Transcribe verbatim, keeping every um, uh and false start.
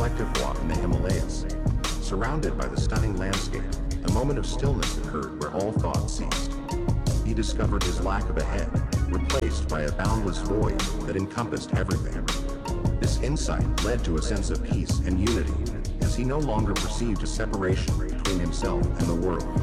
reflective walk in the Himalayas. Surrounded by the stunning landscape, a moment of stillness occurred where all thought ceased. He discovered his lack of a head, replaced by a boundless void that encompassed everything. This insight led to a sense of peace and unity, as he no longer perceived a separation between himself and the world.